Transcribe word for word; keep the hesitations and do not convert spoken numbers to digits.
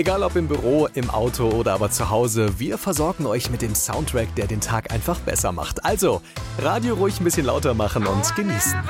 Egal ob im Büro, im Auto oder aber zu Hause, wir versorgen euch mit dem Soundtrack, der den Tag einfach besser macht. Also, Radio ruhig ein bisschen lauter machen und genießen.